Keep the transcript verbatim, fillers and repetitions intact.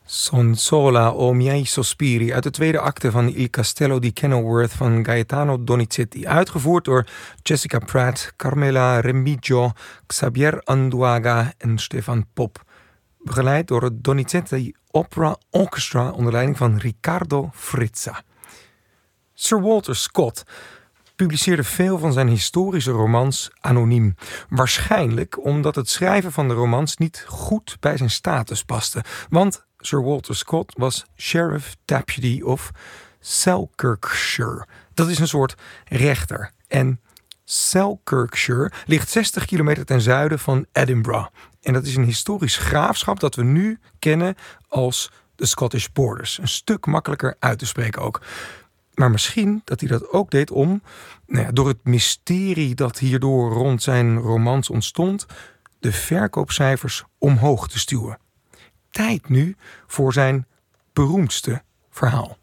Son sola o miei sospiri uit de tweede acte van Il Castello di Kenilworth van Gaetano Donizetti. Uitgevoerd door Jessica Pratt, Carmela Remigio, Xavier Anduaga en Stefan Pop. Begeleid door het Donizetti Opera Orchestra onder leiding van Riccardo Frizza. Sir Walter Scott publiceerde veel van zijn historische romans anoniem. Waarschijnlijk omdat het schrijven van de romans niet goed bij zijn status paste. Want Sir Walter Scott was Sheriff Deputy of Selkirkshire. Dat is een soort rechter. En Selkirkshire ligt zestig kilometer ten zuiden van Edinburgh. En dat is een historisch graafschap dat we nu kennen als de Scottish Borders. Een stuk makkelijker uit te spreken ook. Maar misschien dat hij dat ook deed om, nou ja, door het mysterie dat hierdoor rond zijn romans ontstond, de verkoopcijfers omhoog te stuwen. Tijd nu voor zijn beroemdste verhaal.